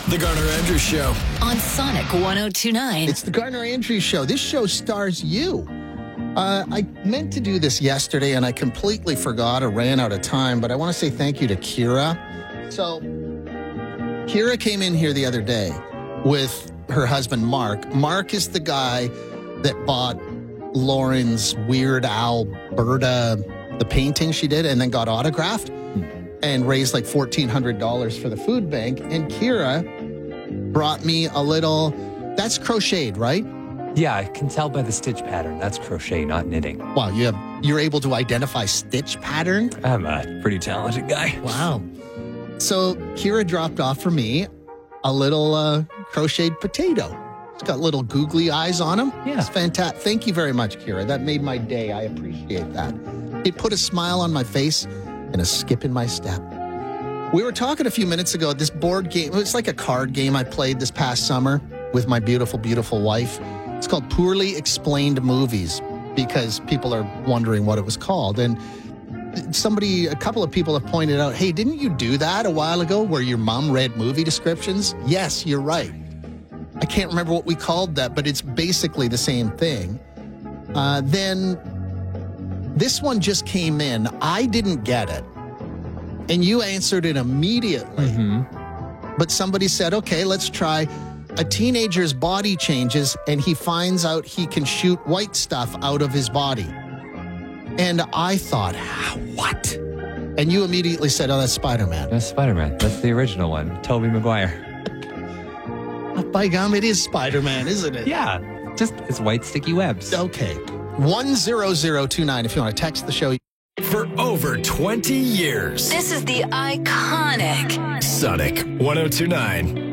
The Garner Andrews Show. On Sonic 102.9. It's the Garner Andrews Show. This show stars you. I meant to do this yesterday, and I completely forgot or ran out of time, but I want to say thank you to Kira. So, Kira came in here the other day with her husband, Mark. Mark is the guy that bought Lauren's Weird Al Berta, the painting she did, and then got autographed and raised like $1,400 for the food bank. And Kira brought me a little, that's crocheted, right? Yeah, I can tell by the stitch pattern. That's crochet, not knitting. Wow, you're able to identify stitch pattern? I'm a pretty talented guy. Wow. So Kira dropped off for me a little crocheted potato. It's got little googly eyes on them. Yeah. It's fantastic. Thank you very much, Kira. That made my day. I appreciate that. It put a smile on my face and a skip in my step. We were talking a few minutes ago, this board game, it's like a card game I played this past summer with my beautiful, beautiful wife. It's called Poorly Explained Movies because people are wondering what it was called. And a couple of people have pointed out, hey, didn't you do that a while ago where your mom read movie descriptions? Yes, you're right. I can't remember what we called that, but it's basically the same thing. Then this one just came in. I didn't get it. And you answered it immediately. But somebody said, okay, let's try. A teenager's body changes and he finds out he can shoot white stuff out of his body. And I thought, what? And you immediately said, oh, that's Spider-Man. That's Spider-Man. That's the original one. Tobey Maguire. By gum, it is Spider-Man, isn't it? Yeah. Just it's white sticky webs. Okay. 10029 if you want to text the show. For over 20 years. This is the iconic Sonic 102.9.